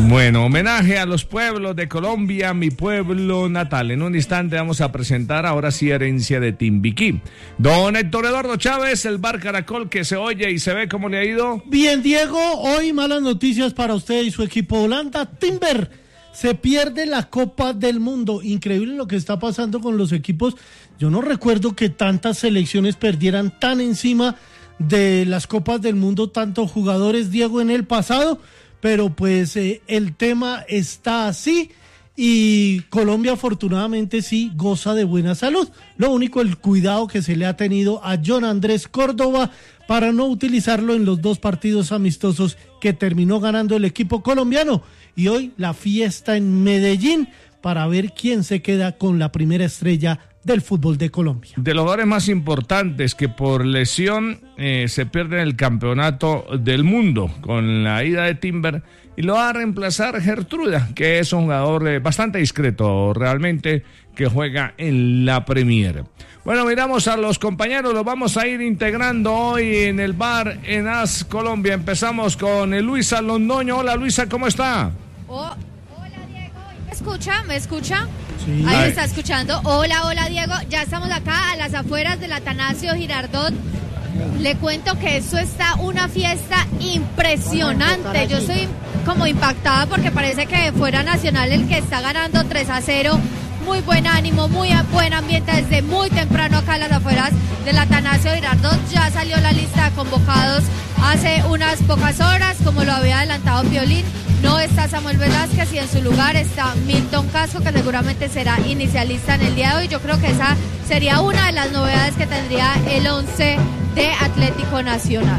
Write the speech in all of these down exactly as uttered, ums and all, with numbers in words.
Bueno, homenaje a los pueblos de Colombia, mi pueblo natal. En un instante vamos a presentar ahora sí Herencia de Timbiquí. Don Héctor Eduardo Chávez, el Bar Caracol que se oye y se ve, ¿cómo le ha ido? Bien, Diego, hoy malas noticias para usted y su equipo. Holanda, Timber, se pierde la Copa del Mundo. Increíble lo que está pasando con los equipos. Yo no recuerdo que tantas selecciones perdieran tan encima de las Copas del Mundo, tantos jugadores, Diego, en el pasado. Pero pues eh, el tema está así y Colombia afortunadamente sí goza de buena salud. Lo único, el cuidado que se le ha tenido a John Andrés Córdoba para no utilizarlo en los dos partidos amistosos que terminó ganando el equipo colombiano. Y hoy la fiesta en Medellín para ver quién se queda con la primera estrella del fútbol de Colombia. De los jugadores más importantes que por lesión eh, se pierden el campeonato del mundo con la ida de Timber, y lo va a reemplazar Gertruda, que es un jugador eh, bastante discreto realmente, que juega en la Premier. Bueno, miramos a los compañeros, los vamos a ir integrando hoy en el bar en As Colombia. Empezamos con Luisa Londoño. Hola Luisa, ¿cómo está? Oh, hola Diego, ¿me escucha? ¿Me escucha? Sí. Ahí me está escuchando. Hola, hola Diego, ya estamos acá a las afueras del Atanasio Girardot. Le cuento que esto está una fiesta impresionante. Yo estoy como impactada porque parece que fuera Nacional el que está ganando tres a cero. Muy buen ánimo, muy buen ambiente desde muy temprano acá a las afueras del Atanasio Girardot. Ya salió la lista de convocados hace unas pocas horas, como lo había adelantado Piolín. No está Samuel Velázquez y en su lugar está Milton Casco, que seguramente será inicialista en el día de hoy. Yo creo que esa sería una de las novedades que tendría el once de Atlético Nacional.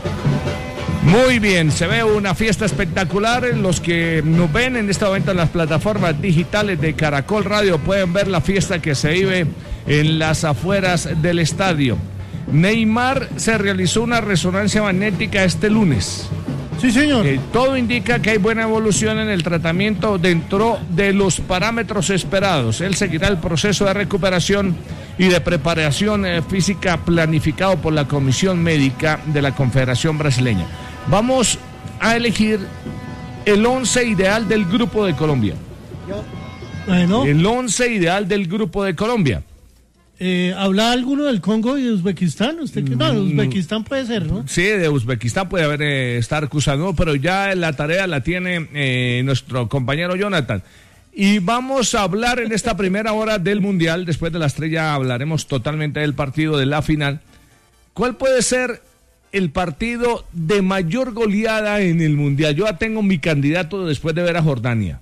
Muy bien, se ve una fiesta espectacular. Los que nos ven en este momento en las plataformas digitales de Caracol Radio pueden ver la fiesta que se vive en las afueras del estadio. Neymar se realizó una resonancia magnética este lunes. Sí, señor. Eh, todo indica que hay buena evolución en el tratamiento dentro de los parámetros esperados. Él seguirá el proceso de recuperación y de preparación eh, física planificado por la Comisión Médica de la Confederación Brasileña. Vamos a elegir el once ideal del grupo de Colombia. Bueno. El once ideal del grupo de Colombia. Eh, ¿Habla alguno del Congo y de Uzbekistán? ¿Usted qué? No, de Uzbekistán puede ser, ¿no? Sí, de Uzbekistán puede haber eh, estar Kusanov, pero ya la tarea la tiene eh, nuestro compañero Jonathan. Y vamos a hablar en esta primera hora del Mundial. Después de la estrella hablaremos totalmente del partido de la final. ¿Cuál puede ser el partido de mayor goleada en el Mundial? Yo ya tengo mi candidato después de ver a Jordania.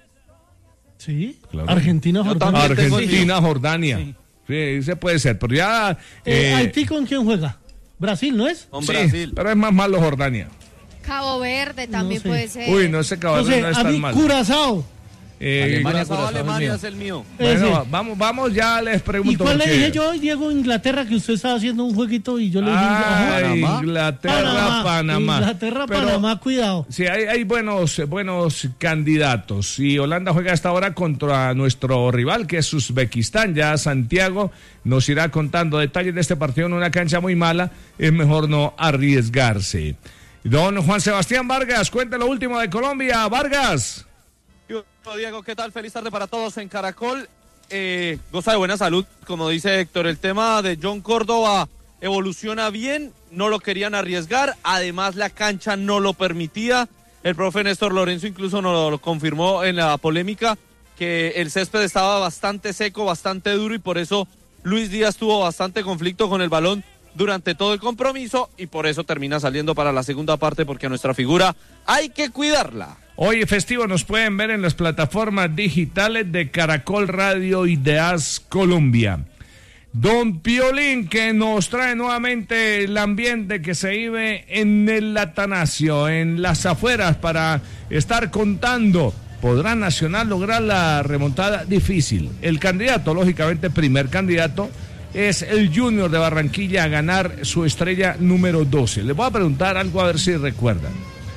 Sí, Claro. Argentina-Jordania. Argentina-Jordania. Sí. Sí, se puede ser, pero ya... Eh, eh, ¿Haití con quién juega? ¿Brasil, no es? Con sí, Brasil. pero es más malo Jordania. Cabo Verde también No sé. puede ser. Uy, no, ese No caballo sé, no es a tan mí mal. Curazao. Eh, Alemania, Curazao, Alemania es es el mío. Bueno, Ese. vamos, vamos, ya les pregunto. ¿Y cuál le porque- dije yo hoy, Diego? Inglaterra, que usted estaba haciendo un jueguito y yo le dije... Ah, ajá. Inglaterra, Panamá. Inglaterra, Pero- Panamá, cuidado. Sí, hay, hay buenos, buenos candidatos. Y Holanda juega hasta ahora contra nuestro rival, que es Uzbekistán. Ya Santiago nos irá contando detalles de este partido en una cancha muy mala. Es mejor no arriesgarse. Don Juan Sebastián Vargas, cuente lo último de Colombia. Vargas. Diego, ¿qué tal? Feliz tarde para todos en Caracol. Eh, goza de buena salud, como dice Héctor. El tema de John Córdoba evoluciona bien, no lo querían arriesgar, además la cancha no lo permitía. El profe Néstor Lorenzo incluso nos lo confirmó en la polémica, que el césped estaba bastante seco, bastante duro, y por eso Luis Díaz tuvo bastante conflicto con el balón durante todo el compromiso, y por eso termina saliendo para la segunda parte, porque a nuestra figura hay que cuidarla. Hoy festivo, nos pueden ver en las plataformas digitales de Caracol Radio y de As Colombia. Don Piolín, que nos trae nuevamente el ambiente que se vive en el Atanasio, en las afueras, para estar contando. ¿Podrá Nacional lograr la remontada? Difícil. El candidato, lógicamente, primer candidato, es el Junior de Barranquilla a ganar su estrella número doce. Les voy a preguntar algo a ver si recuerdan.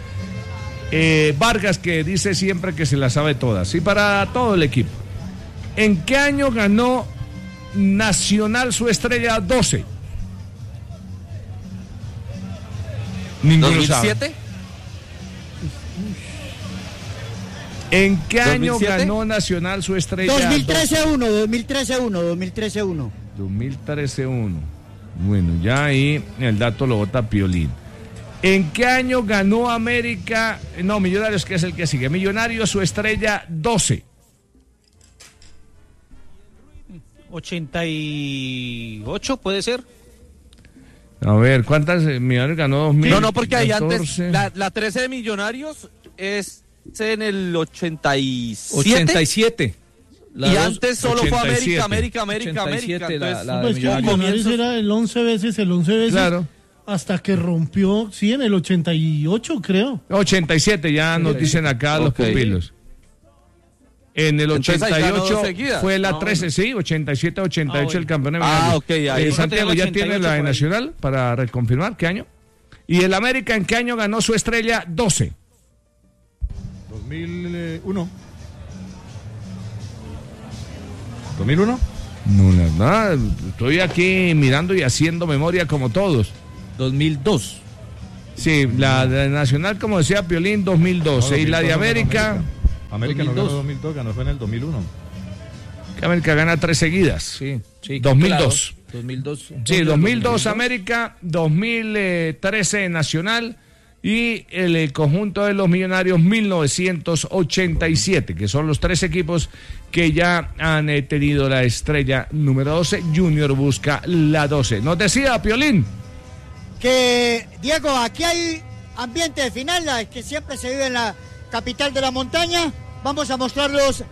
Eh, Vargas, que dice siempre que se la sabe todas, y para todo el equipo. ¿En qué año ganó Nacional su estrella doce? Ninguno ¿dos mil siete? sabe. ¿En qué año ¿dos mil siete? ganó Nacional su estrella? dos mil trece uno, dos mil trece uno, dos mil trece uno. dos mil trece uno. Bueno, ya ahí el dato lo bota Piolín. ¿En qué año ganó América? No, Millonarios, que es el que sigue. Millonarios su estrella doce. ochenta y ocho, ¿puede ser? A ver, ¿cuántas eh, Millonarios ganó? dos mil No, no, porque ahí catorce. antes, la, la trece de Millonarios es en el ochenta y siete. ochenta y siete. La y dos- antes solo fue ochenta y siete. América, América, América, ochenta y siete, América. Entonces, la- la- Pues que Millonarios. Millonarios era el once veces, el once veces. Claro. Hasta que rompió, sí, en el ochenta y ocho, creo. ochenta y siete, ya nos dicen acá los Ok. pupilos. En el Entonces ahí ganó ochenta y ocho dos seguidas. fue la Ah, trece, sí, ochenta y siete ochenta y ocho Ah, bueno. el campeón de Ah, Millonarios. ok, ahí. Eh, Nosotros Santiago ya tenemos tiene ochenta y ocho la de por ahí. Nacional para reconfirmar qué año. ¿Y el América en qué año ganó su estrella doce? dos mil uno. ¿dos mil uno? No, la verdad, estoy aquí mirando y haciendo memoria como todos. dos mil dos. Sí, la de Nacional, como decía Piolín, dos mil doce. No, y la de dos mil dos no América, ganó América no ganó dos mil dos, ganó fue en el dos mil uno. que América gana tres seguidas. Sí, sí. dos mil dos. Claro, dos mil dos. Sí, dos mil dos América, dos mil trece Nacional y el eh, conjunto de los Millonarios mil novecientos ochenta y siete, que son los tres equipos que ya han eh, tenido la estrella número doce. Junior busca la doce. Nos decía Piolín. Que, Diego, aquí hay ambiente de final, la que siempre se vive en la capital de la montaña. Vamos a mostrar los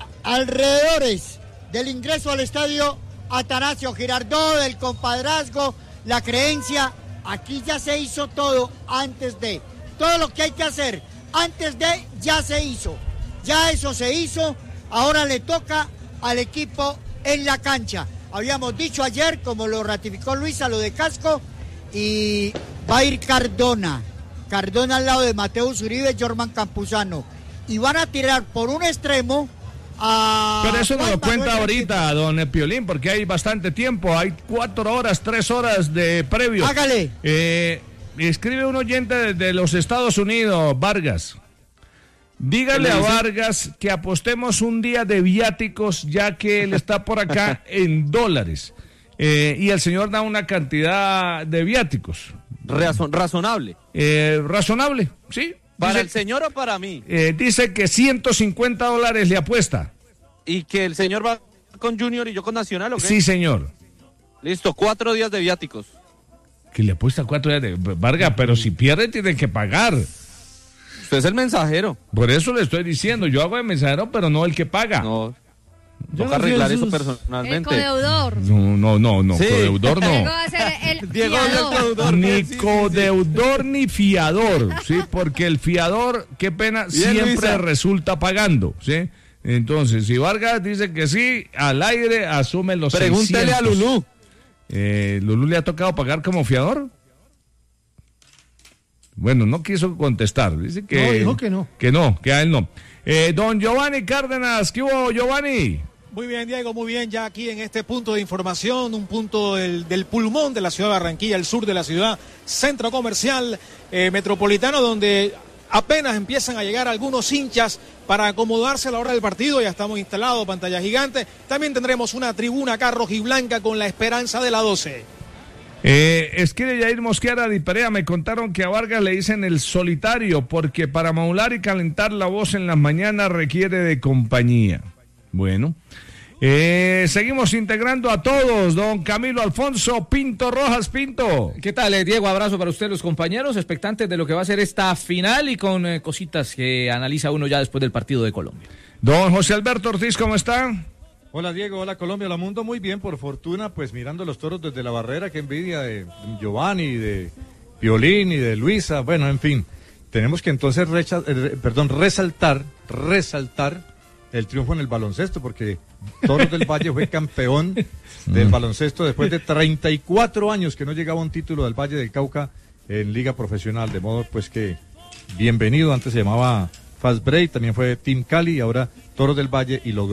alrededores del ingreso al estadio Atanasio Girardot, del compadrazgo, la creencia. Aquí ya se hizo todo antes de. Todo lo que hay que hacer antes de ya se hizo. Ya eso se hizo. Ahora le toca al equipo en la cancha. Habíamos dicho ayer, como lo ratificó Luisa, lo de Casco. Y va a ir Cardona. Cardona al lado de Mateus Uribe, Jorman Campuzano. Y van a tirar por un extremo a... Pero eso no Juan lo cuenta Manuel ahorita, don Piolín, porque hay bastante tiempo. Hay cuatro horas, tres horas de previo. Hágale. Eh, escribe un oyente de, de los Estados Unidos, Vargas. Dígale ¿Qué a le dice? Vargas que apostemos un día de viáticos, ya que él está por acá en dólares. Eh, y el señor da una cantidad de viáticos. razon- razonable. Eh, razonable, ¿sí? ¿Para Dice, el señor o para mí? eh, dice que ciento cincuenta dólares le apuesta. ¿Y que el señor va con Junior y yo con Nacional o qué? Sí, señor. Listo, cuatro días de viáticos. Que le apuesta cuatro días de Vargas, pero si pierde tiene que pagar. Usted es el mensajero. Por eso le estoy diciendo, yo hago de mensajero, pero no el que paga. No, No, Yo toca no sé, arreglar eso esos- El personalmente. codeudor. no, no, no, Sí. codeudor Diego no. va a ser el Diego es el fiador. codeudor. Ni Sí, sí, sí. codeudor ni fiador, ¿sí? Porque el fiador, qué pena, Bien, siempre Luisa. resulta pagando, ¿sí? Entonces, si Vargas dice que sí, al aire asume los Pregúntele a seiscientos. Lulú. Eh, ¿Lulú le ha tocado pagar como fiador? Bueno, no quiso contestar. Dice que No, dijo que no. Que no, que a él no. Eh, don Giovanni Cárdenas, ¿qué hubo, Giovanni? Muy bien, Diego, muy bien. Ya aquí en este punto de información, un punto del, del pulmón de la ciudad de Barranquilla, el sur de la ciudad, centro comercial eh, metropolitano, donde apenas empiezan a llegar algunos hinchas para acomodarse a la hora del partido. Ya estamos instalados, pantalla gigante. También tendremos una tribuna acá rojiblanca con la esperanza de la doce. Eh, escribe Yair Mosquera de Perea, me contaron que a Vargas le dicen el solitario porque para maular y calentar la voz en las mañanas requiere de compañía. Bueno, eh, seguimos integrando a todos. Don Camilo Alfonso Pinto Rojas Pinto. ¿Qué tal, eh, Diego? Abrazo para usted, los compañeros, expectantes de lo que va a ser esta final y con eh, cositas que analiza uno ya después del partido de Colombia. Don José Alberto Ortiz, ¿cómo está? Hola Diego, hola Colombia, hola mundo, muy bien, por fortuna, pues mirando los toros desde la barrera, qué envidia de Giovanni, de Piolín y de Luisa, bueno, en fin, tenemos que entonces recha- eh, perdón, resaltar, resaltar el triunfo en el baloncesto, porque Toros del Valle fue campeón del baloncesto después de treinta y cuatro años que no llegaba un título del Valle del Cauca en liga profesional, de modo pues que bienvenido, antes se llamaba Fast Break, también fue Team Cali y ahora Toros del Valle y logró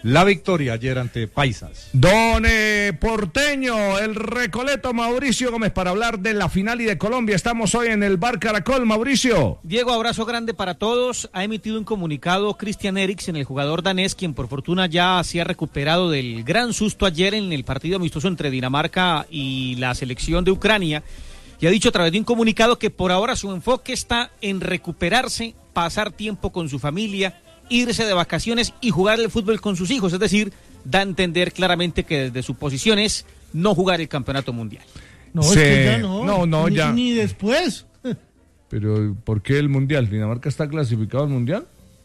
la victoria ayer ante Paisas. Don eh, Porteño, el Recoleto Mauricio Gómez, para hablar de la final y de Colombia. Estamos hoy en el Bar Caracol, Mauricio. Diego, abrazo grande para todos. Ha emitido un comunicado Christian Eriksen, el jugador danés, quien por fortuna ya se ha recuperado del gran susto ayer en el partido amistoso entre Dinamarca y la selección de Ucrania. Y ha dicho a través de un comunicado que por ahora su enfoque está en recuperarse, pasar tiempo con su familia, irse de vacaciones y jugar el fútbol con sus hijos. Es decir, da a entender claramente que desde su posición es no jugar el campeonato mundial. No, Se... es que ya no. No, no, ni, ya. Ni después. Pero, ¿por qué el mundial? ¿Dinamarca está clasificado al mundial?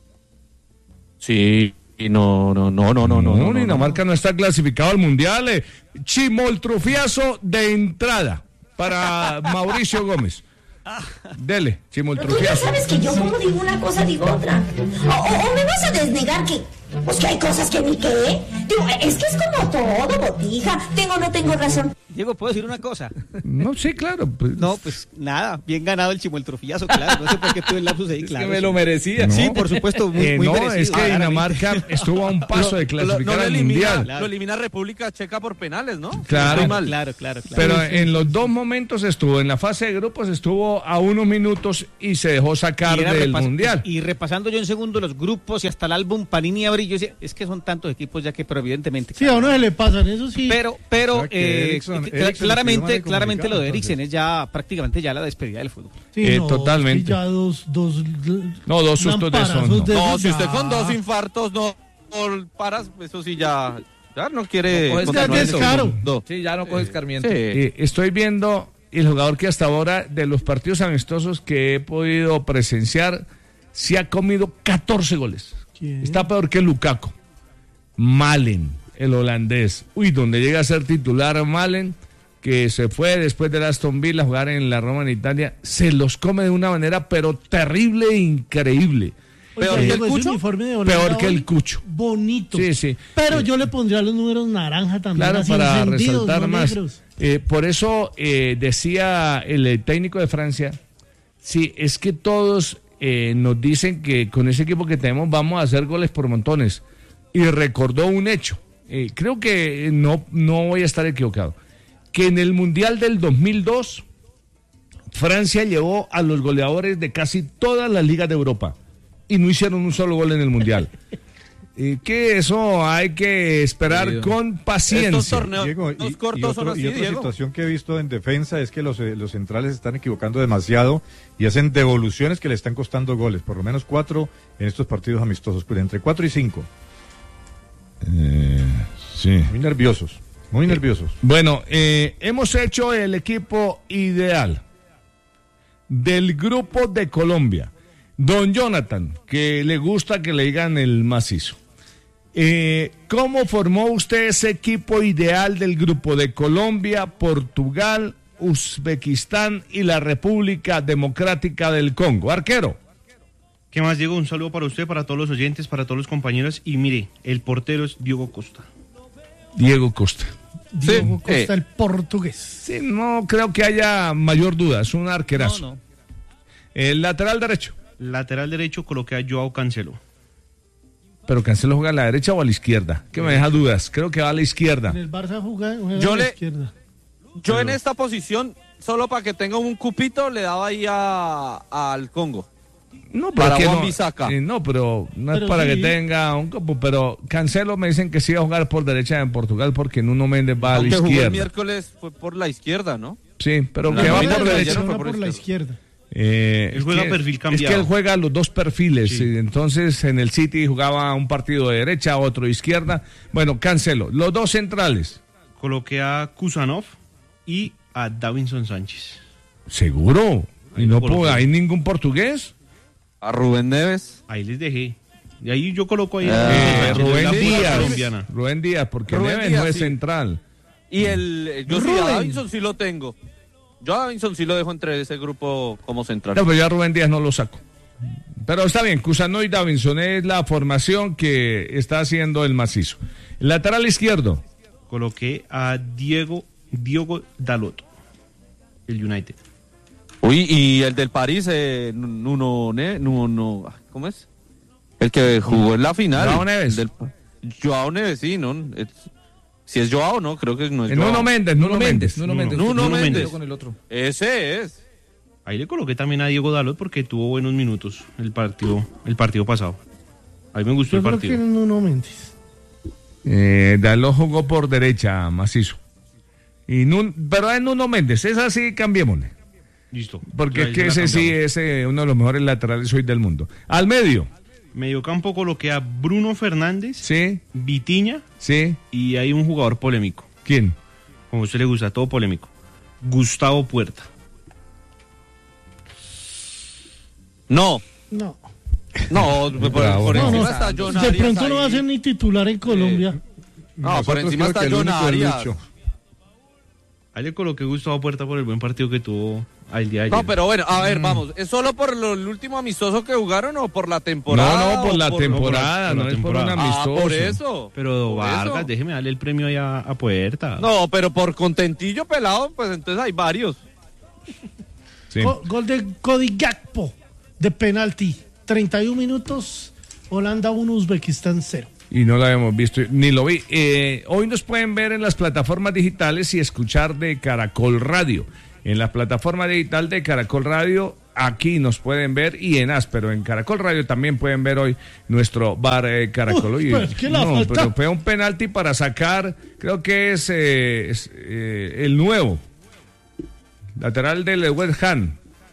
Sí, no, no, no, no, no, no. No, Dinamarca no, no está clasificado al mundial. Eh. Chimoltrufiazo de entrada para Mauricio Gómez. Dele, Chimoltrufiazo. Tú ya sabes que yo como digo una cosa, digo otra. O, o, o me vas a desnegar que, pues que hay cosas que ni qué. Digo, es que es como todo, botija. Tengo o no tengo razón. Diego, ¿puedo decir una cosa? No, sí, claro. Pues... No, pues nada, bien ganado el Chimoltrufiazo, claro. No sé por qué tuve el lapsus ahí, claro. Es que me lo merecía. No. Sí, por supuesto, muy, eh, muy no, merecido. es que claramente. Dinamarca estuvo a un paso de clasificar no, no al elimina, mundial. Claro. Lo elimina República Checa por penales, ¿no? Claro, Muy mal. claro, claro, claro. Pero en los dos momentos estuvo, en la fase de grupos estuvo a unos minutos y se dejó sacar del repas- mundial. Y repasando yo en segundo los grupos y hasta el álbum Panini Abril, yo decía, es que son tantos equipos ya que, pero evidentemente. Sí, a uno se le pasan, eso sí. Pero, pero, O sea, que eh, Eriksen- cl- Eriksen claramente, escribió claramente mal el lo de comunicado, Eriksen es ya prácticamente ya la despedida del fútbol. Sí, Eh, no, totalmente. es que ya dos, dos, No, dos sustos de lamparazos son, no. de No, esos si usted ya. con dos infartos no, no paras, eso sí ya, ya no quiere. No coges continuar carmiento. en ese Claro. mundo. Sí, ya no coges Carmiento. Sí. Eh, estoy viendo el jugador que hasta ahora, de los partidos amistosos que he podido presenciar, se ha comido catorce goles. ¿Quién? Está peor que Lukaku. Malen, el holandés. Uy, donde llega a ser titular Malen, que se fue después del Aston Villa a jugar en la Roma en Italia, se los come de una manera pero terrible e increíble. Oiga, ¿Peor que el Diego, ese Cucho? uniforme de Holanda Peor que hoy, el Cucho. Bonito. Sí, sí. Pero Eh, yo le pondría los números naranja también. Claro, así para encendidos, resaltar no más. negros. Eh, por eso eh, decía el eh, técnico de Francia, sí, es que todos eh, nos dicen que con ese equipo que tenemos vamos a hacer goles por montones. Y recordó un hecho, eh, creo que no, no voy a estar equivocado, que en el Mundial del dos mil dos, Francia llevó a los goleadores de casi todas las ligas de Europa y no hicieron un solo gol en el Mundial. Eh, que eso hay que esperar Diego. con Estos paciencia. torneos Diego, y, los y cortos otro- son así, y otra Diego. situación que he visto en defensa es que los, eh, los centrales se están equivocando demasiado y hacen devoluciones que le están costando goles, por lo menos cuatro en estos partidos amistosos, pues entre cuatro y cinco. Eh, sí. Muy nerviosos, muy nerviosos. Bueno, eh, hemos hecho el equipo ideal del grupo de Colombia. Don Jonathan, que le gusta que le digan el macizo. Eh, ¿Cómo formó usted ese equipo ideal del grupo de Colombia, Portugal, Uzbekistán y la República Democrática del Congo? Arquero. ¿Qué más, Diego? Un saludo para usted, para todos los oyentes, para todos los compañeros. Y mire, el portero es Diogo Costa. Diego Costa. Diego Sí, Costa, eh. el portugués. Sí, no creo que haya mayor duda, es un arquerazo. No, no. El lateral derecho. Lateral derecho coloqué a Joao Cancelo. Pero Cancelo juega a la derecha o a la izquierda, que me deja dudas. Creo que va a la izquierda. En el Barça juega, juega Yo a la le- izquierda. Yo en esta posición, solo para que tenga un cupito, le daba ahí a, al Congo. No, Para es que Juan no, Bisaca. eh, no, pero no es Pero para sí. que tenga un copo. Pero Cancelo me dicen que sí va a jugar por derecha en Portugal porque Nuno Méndez va a la Aunque jugó el izquierda. miércoles fue por la izquierda, ¿no? Sí, pero La que va nómina por de derecha. ayer fue Funciona por por la izquierda. izquierda. Eh, Él es juega que- perfil Es cambiado. que él juega los dos perfiles. Sí. y entonces en el City jugaba un partido de derecha, otro de izquierda. Bueno, Cancelo. Los dos centrales. Coloqué a Kusanov y a Davinson Sánchez. ¿Seguro? ¿Y Ahí no lo coloqué. puedo- hay ningún portugués? A Rubén Neves. Ahí les dejé. Y ahí yo coloco ahí Ah, a Eh, Sánchez, Rubén la pura Díaz. colombiana. Rubén Díaz, porque Rubén Neves Díaz, no es sí. central. Y el. Yo sí, Rubén. a Davinson sí lo tengo. Yo a Davinson sí lo dejo entre ese grupo como central. No, pero ya Rubén Díaz no lo saco. Pero está bien, Cusano y Davinson es la formación que está haciendo el macizo. Lateral izquierdo. Coloqué a Diego, Diogo Dalot, el United. Uy, y el del París, eh, Nuno, Ne- Nuno, ¿cómo es? El que jugó en la final. Joao Neves. Del, Joao Neves, sí, ¿no? Es, si es Joao, no, creo que no es Nuno Joao. Méndez, Nuno Méndez. Nuno Méndez. Nuno Nuno Méndez. Méndez con el otro. Ese es. Ahí le coloqué también a Diego Dalot porque tuvo buenos minutos el partido, el partido pasado. A mí me gustó Yo el creo partido. que Nuno Méndez. Eh, Dalot jugó por derecha, macizo. Y Nun, pero es Nuno Méndez, es así, cambiémosle. Listo. Porque Ahí es se que la ese sí cambiamos. es eh, uno de los mejores laterales hoy del mundo. Al medio. Mediocampo coloqué a Bruno Fernández, Sí, Vitinha sí. y hay un jugador polémico. ¿Quién? Como a usted le gusta, todo polémico. Gustavo Puerta. No, No. no, por, Bravo, por no, encima no. está John De Arias pronto no va a ahí. ser ni titular en Colombia. No, por Nosotros encima creo está que el John único es Arias. Lucho. Ahí le coloqué Gustavo Puerta por el buen partido que tuvo al día de ayer. No, pero bueno, a ver, vamos, ¿es solo por lo, el último amistoso que jugaron o por la temporada? No, no, por o la por- temporada, por la no es por temporada. un Ah, amistoso. por eso. Pero por Vargas, eso. déjeme darle el premio ahí a, a Puerta. No, pero por contentillo pelado, pues entonces hay varios. Sí. Go- gol de Cody Gakpo de penalti. treinta y un minutos, Holanda uno, Uzbekistán cero. Y no lo habíamos visto, ni lo vi. Eh, hoy nos pueden ver en las plataformas digitales y escuchar de Caracol Radio. En la plataforma digital de Caracol Radio, aquí nos pueden ver y en Áspero, en Caracol Radio también pueden ver hoy nuestro bar eh, Caracol. Uy, Oye, pues, ¿qué le no, falta? pero fue un penalti para sacar, creo que es, eh, es, eh, el nuevo, lateral del West Ham.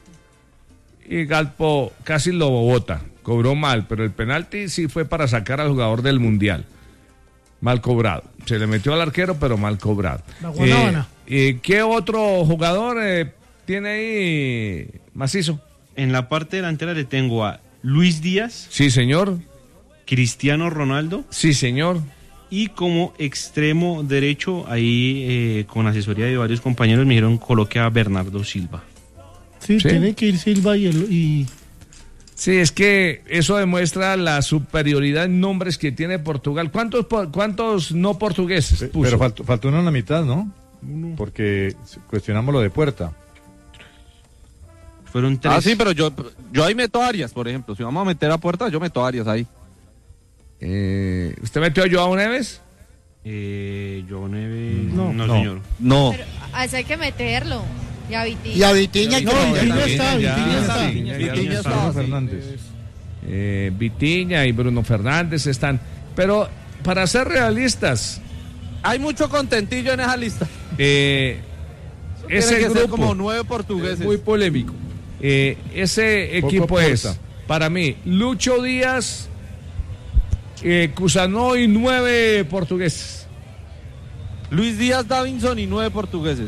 Y Galpo casi lo bota, cobró mal, pero el penalti sí fue para sacar al jugador del Mundial. Mal cobrado. Se le metió al arquero, pero mal cobrado. La Guanábana. Eh, eh, ¿Qué otro jugador eh, tiene ahí macizo? En la parte delantera le tengo a Luis Díaz, Sí, señor. Cristiano Ronaldo Sí, señor. y como extremo derecho, ahí eh, con asesoría de varios compañeros me dijeron coloque a Bernardo Silva. Sí, Sí. tiene que ir Silva y, el, y Sí, es que eso demuestra la superioridad en nombres que tiene Portugal. ¿Cuántos, po- cuántos no portugueses Pe- puso? Pero faltó, faltó uno en la mitad, ¿no? Porque cuestionamos lo de Puerta. Fueron tres. Ah, sí, pero yo, yo ahí meto a Arias, por ejemplo. Si vamos a meter a Puerta, yo meto a Arias ahí. Eh, ¿Usted metió a Joao Neves? Eh, Joao Neves. No. No, No. señor. No. Pero a ese hay que meterlo. Y a Vitinha. Y a Vitinha hay que No, meterlo. Vitinha está, ya, Vitinha está. sí, Vitinha ya, ya, Vitinha ya está. está. Bruno sí. Fernández. Eh, Vitinha y Bruno Fernández están. Pero para ser realistas, Hay mucho contentillo en esa lista. eh, Tiene ese que ser grupo, como nueve portugueses. Muy polémico. eh, ese Poco equipo es, Puerta. para mí, Lucho Díaz, eh, Cusano y nueve portugueses. Luis Díaz, Davinson y nueve portugueses.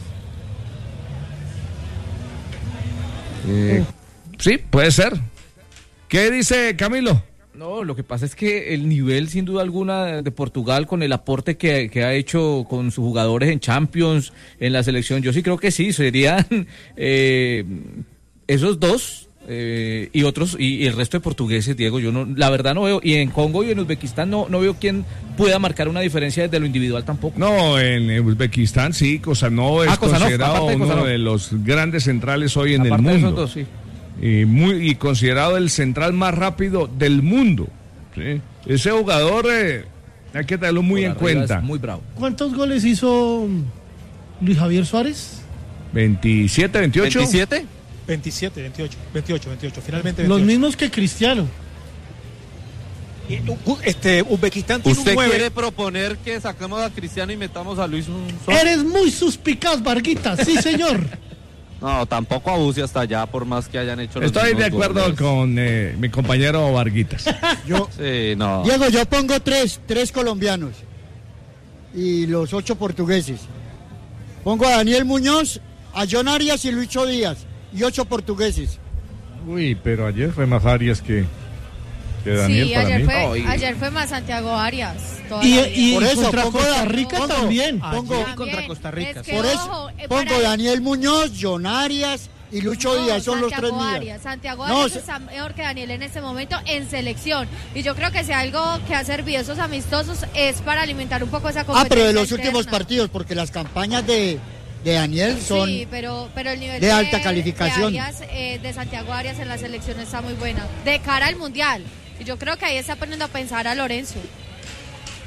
Eh, sí, puede ser. ¿Qué dice Camilo? No, lo que pasa es que el nivel, sin duda alguna, de Portugal, con el aporte que, que ha hecho con sus jugadores en Champions, en la selección, yo sí creo que sí, serían eh, esos dos eh, y otros, y, y el resto de portugueses, Diego, yo no, la verdad no veo, y en Congo y en Uzbekistán no, no veo quién pueda marcar una diferencia desde lo individual tampoco. No, en Uzbekistán sí, Kosanov es Ah, Kosanov, considerado aparte de uno Kosanov. de los grandes centrales hoy en Aparte el de mundo. esos dos, sí. Y, muy, y considerado el central más rápido del mundo. ¿Sí? Ese jugador eh, hay que tenerlo muy Por en arriba cuenta. es muy bravo. ¿Cuántos goles hizo Luis Javier Suárez? veintisiete, veintiocho. ¿veintisiete? veintisiete, veintiocho, veintiocho, veintiocho, finalmente Los veintiocho. mismos que Cristiano. Y, u- Este, Uzbekistán tiene un ¿Usted nueve. quiere proponer que saquemos a Cristiano y metamos a Luis un Eres muy suspicaz, Varguita. Sí, señor. No, tampoco abuse hasta allá, por más que hayan hecho los Estoy de mismos acuerdo goles. con eh, mi compañero Varguitas. Yo, Sí, no. Diego, yo pongo tres, tres colombianos y los ocho portugueses. Pongo a Daniel Muñoz, a John Arias y Lucho Díaz y ocho portugueses. Uy, pero ayer fue más Arias que, que Daniel Sí, para ayer mí. fue, No, y- ayer fue más Santiago Arias. toda Y, la vida. y Por eso, contra pongo Costa la- Rica pongo- también. Pongo, También, contra Costa Rica, es que, por eso ojo, eh, pongo para- Daniel Muñoz, John Arias y Lucho No, Díaz, son los tres Santiago míos. Arias. Santiago No, Arias se- está mejor que Daniel en este momento en selección. Y yo creo que si algo que ha servido esos amistosos es para alimentar un poco esa Ah, competencia pero de los interna. últimos partidos, porque las campañas de, de Daniel son... Sí, pero, pero el nivel de alta calificación. de, Arias, eh, de Santiago Arias en la selección está muy buena. De cara al Mundial. Y yo creo que ahí está poniendo a pensar a Lorenzo.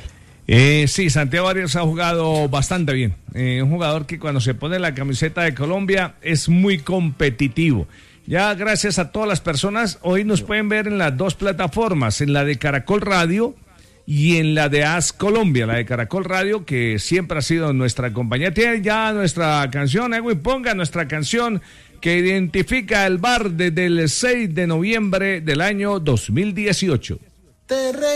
Eh, sí, Santiago Arias ha jugado bastante bien. Eh, un jugador que cuando se pone la camiseta de Colombia es muy competitivo. Ya gracias a todas las personas, hoy nos pueden ver en las dos plataformas, en la de Caracol Radio y en la de AS Colombia. La de Caracol Radio, que siempre ha sido nuestra compañía. Tiene ya nuestra canción, Edwin, ponga nuestra canción que identifica el bar desde el seis de noviembre del año dos mil dieciocho. Te